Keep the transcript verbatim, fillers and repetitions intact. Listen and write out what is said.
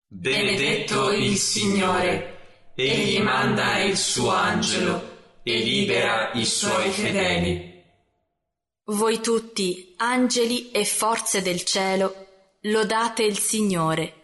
Benedetto il Signore, egli manda il suo angelo e libera i suoi fedeli. Voi tutti, angeli e forze del cielo, lodate il Signore.